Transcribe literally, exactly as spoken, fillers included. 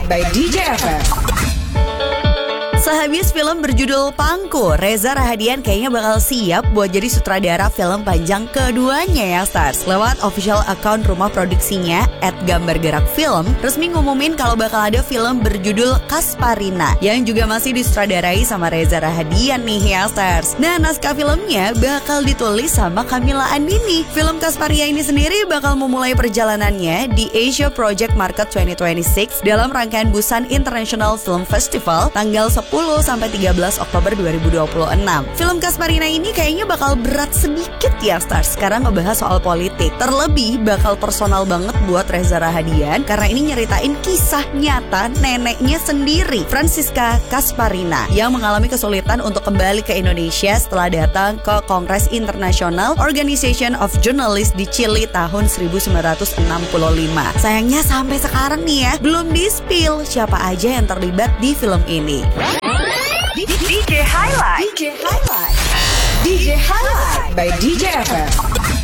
by D J F M. Sehabis film berjudul Pangku, Reza Rahadian kayaknya bakal siap buat jadi sutradara film panjang keduanya ya Stars. Lewat official account rumah produksinya at Gambar Gerak Film, resmi ngumumin kalau bakal ada film berjudul Kasparina yang juga masih disutradarai sama Reza Rahadian nih ya Stars. Nah, naskah filmnya bakal ditulis sama Camilla Andini. Film Kasparina ini sendiri bakal memulai perjalanannya di Asia Project Market dua ribu dua puluh enam dalam rangkaian Busan International Film Festival tanggal sepuluh sampai tiga belas Oktober dua ribu dua puluh enam. Film Kasparina ini kayaknya bakal berat sedikit ya Stars, sekarang ngebahas soal politik. Terlebih bakal personal banget buat Reza Rahadian karena ini nyeritain kisah nyata neneknya sendiri, Francisca Kasparina, yang mengalami kesulitan untuk kembali ke Indonesia setelah datang ke Kongres Internasional Organization of Journalists di Chili tahun seribu sembilan ratus enam puluh lima. Sayangnya sampai sekarang nih ya belum di-spill siapa aja yang terlibat di film ini. D J Highlight. D J Highlight. D J Highlight by D J F M.